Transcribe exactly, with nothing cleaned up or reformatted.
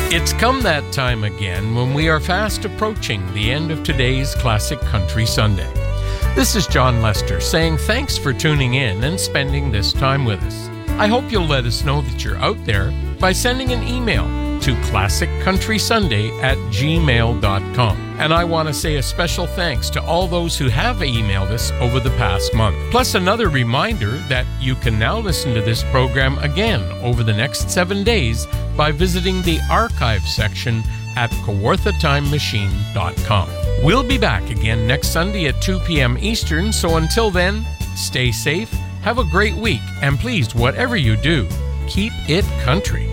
It's come that time again when we are fast approaching the end of today's Classic Country Sunday. This is John Lester saying thanks for tuning in and spending this time with us. I hope you'll let us know that you're out there by sending an email to classic country sunday at gmail dot com. And I want to say a special thanks to all those who have emailed us over the past month. Plus another reminder that you can now listen to this program again over the next seven days by visiting the archive section at kawartha time machine dot com. We'll be back again next Sunday at two p.m. Eastern, so until then, stay safe, have a great week, and please, whatever you do, keep it country.